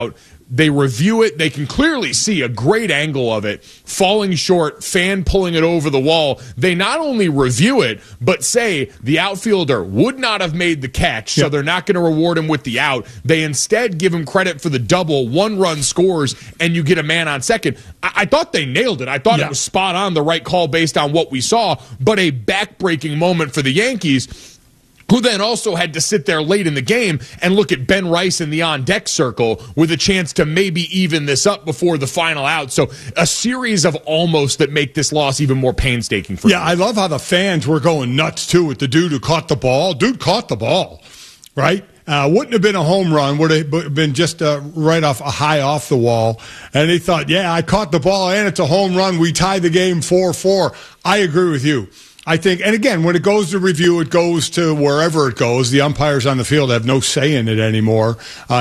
They review it. They can clearly see a great angle of it, falling short, fan pulling it over the wall. They not only review it, but say the outfielder would not have made the catch, so they're not going to reward him with the out. They instead give him credit for the double, 1 run scores, and you get a man on second. I thought they nailed it. I thought it was spot on, the right call based on what we saw, but a back-breaking moment for the Yankees, who then also had to sit there late in the game and look at Ben Rice in the on-deck circle with a chance to maybe even this up before the final out. So a series of almost that make this loss even more painstaking for me. I love how the fans were going nuts, too, with the dude who caught the ball. Dude caught the ball, right? Wouldn't have been a home run. Would have been just right off, a high off the wall. And they thought, I caught the ball, and it's a home run. We tied the game 4-4. I agree with you. I think, and again, when it goes to review, it goes to wherever it goes. The umpires on the field have no say in it anymore.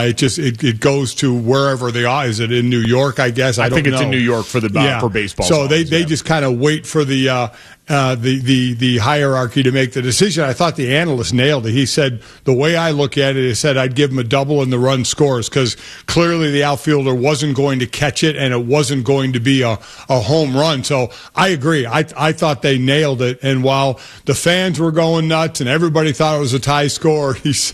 It goes to wherever they are. Is it in New York, I guess? I think it's in New York for baseball. So they just kind of wait for the hierarchy to make the decision. I thought the analyst nailed it. He said, the way I look at it, he said I'd give him a double in the run scores, because clearly the outfielder wasn't going to catch it, and it wasn't going to be a home run. So I agree. I thought they nailed it. And while the fans were going nuts and everybody thought it was a tie score,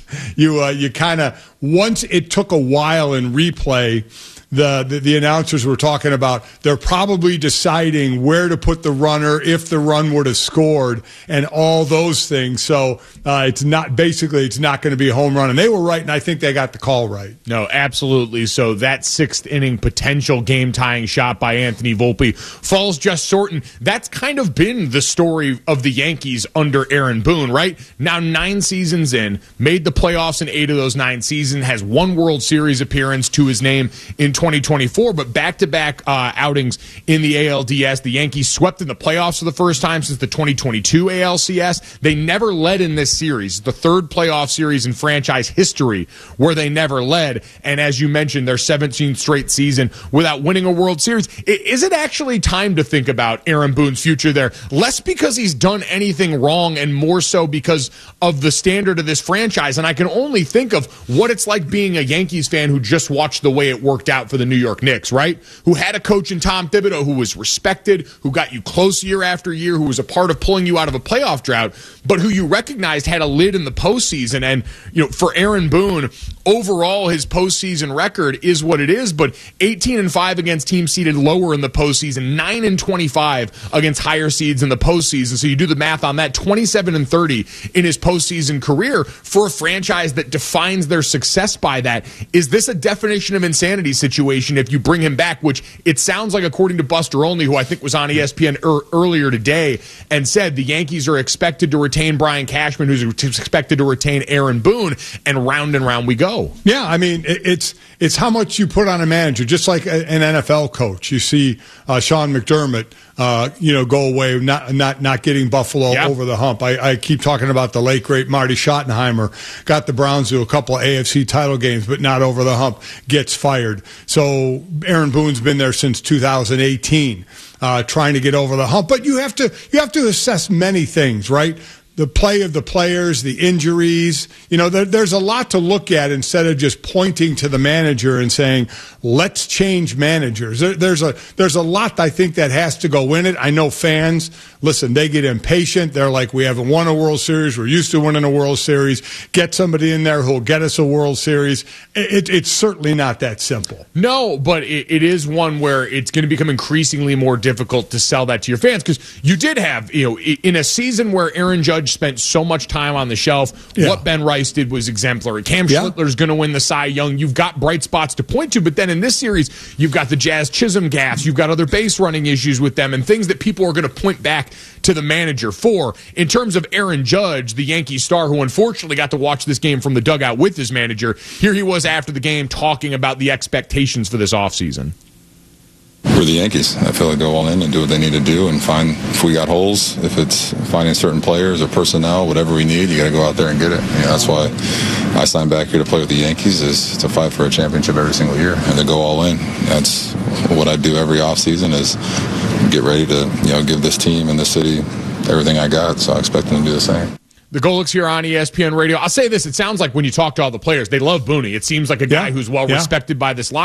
you kind of, once it took a while in replay, the announcers were talking about they're probably deciding where to put the runner if the run would have scored and all those things. So it's not going to be a home run. And they were right, and I think they got the call right. No, absolutely. So that 6th inning potential game-tying shot by Anthony Volpe falls just short, and that's kind of been the story of the Yankees under Aaron Boone, right? Now 9 seasons in, made the playoffs in 8 of those 9 seasons, has 1 World Series appearance to his name in 2024, but back-to-back outings in the ALDS. The Yankees swept in the playoffs for the first time since the 2022 ALCS. They never led in this series, the 3rd playoff series in franchise history where they never led, and as you mentioned, their 17th straight season without winning a World Series. Is it actually time to think about Aaron Boone's future there? Less because he's done anything wrong and more so because of the standard of this franchise, and I can only think of what it's like being a Yankees fan who just watched the way it worked out for the New York Knicks, right? Who had a coach in Tom Thibodeau who was respected, who got you close year after year, who was a part of pulling you out of a playoff drought, but who you recognized had a lid in the postseason. And, for Aaron Boone, overall his postseason record is what it is, but 18-5 against teams seeded lower in the postseason, 9-25 against higher seeds in the postseason. So you do the math on that, 27-30 in his postseason career for a franchise that defines their success by that. Is this a definition of insanity situation if you bring him back, which it sounds like, according to Buster Olney, who I think was on ESPN earlier today, and said the Yankees are expected to retain Brian Cashman, who's expected to retain Aaron Boone, and round we go. Yeah, I mean, it's how much you put on a manager, just like an NFL coach. You see Sean McDermott, go away, not getting Buffalo over the hump. I keep talking about the late, great Marty Schottenheimer, got the Browns to a couple of AFC title games, but not over the hump, gets fired. So Aaron Boone's been there since 2018, trying to get over the hump. But you have to assess many things, right? The play of the players, the injuries. There's a lot to look at instead of just pointing to the manager and saying, let's change managers. There's a lot, I think, that has to go in it. I know fans, listen, they get impatient. They're like, we haven't won a World Series. We're used to winning a World Series. Get somebody in there who'll get us a World Series. It's certainly not that simple. No, but it is one where it's going to become increasingly more difficult to sell that to your fans, because you did have, in a season where Aaron Judge spent so much time on the shelf, what Ben Rice did was exemplary. Cam Schlittler's going to win the Cy Young. You've got bright spots to point to, but then in this series, you've got the Jazz Chisholm gaffes, you've got other base running issues with them, and things that people are going to point back to the manager for. In terms of Aaron Judge, the Yankee star, who unfortunately got to watch this game from the dugout with his manager, here he was after the game talking about the expectations for this offseason. We're the Yankees. I feel like go all in and do what they need to do and find, if we got holes, if it's finding certain players or personnel, whatever we need, you got to go out there and get it. That's why I signed back here to play with the Yankees, is to fight for a championship every single year and to go all in. That's what I do every offseason, is get ready to give this team and this city everything I got. So I expect them to do the same. The Golics here on ESPN Radio. I'll say this. It sounds like when you talk to all the players, they love Booney. It seems like a guy who's well respected by this